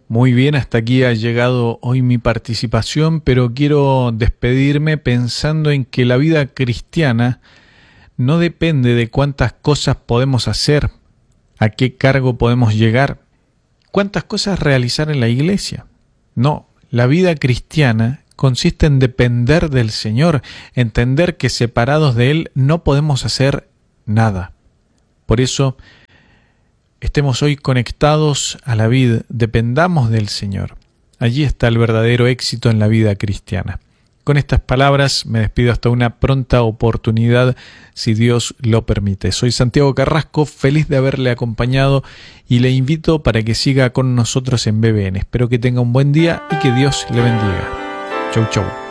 Muy bien, hasta aquí ha llegado hoy mi participación, pero quiero despedirme pensando en que la vida cristiana no depende de cuántas cosas podemos hacer, a qué cargo podemos llegar, cuántas cosas realizar en la iglesia. No, la vida cristiana consiste en depender del Señor, entender que separados de Él no podemos hacer nada. Por eso, estemos hoy conectados a la vid, dependamos del Señor. Allí está el verdadero éxito en la vida cristiana. Con estas palabras me despido hasta una pronta oportunidad, si Dios lo permite. Soy Santiago Carrasco, feliz de haberle acompañado y le invito para que siga con nosotros en BBN. Espero que tenga un buen día y que Dios le bendiga. Chau, chau.